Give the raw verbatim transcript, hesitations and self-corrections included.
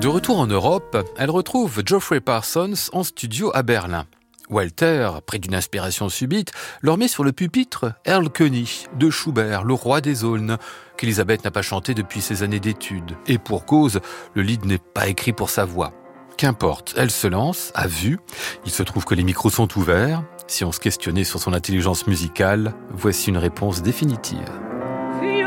De retour en Europe, elle retrouve Geoffrey Parsons en studio à Berlin. Walter, près d'une inspiration subite, leur met sur le pupitre Erlkönig de Schubert, le roi des aulnes, qu'Elisabeth n'a pas chanté depuis ses années d'études. Et pour cause, le lied n'est pas écrit pour sa voix. Qu'importe, elle se lance, à vue. Il se trouve que les micros sont ouverts. Si on se questionnait sur son intelligence musicale, voici une réponse définitive.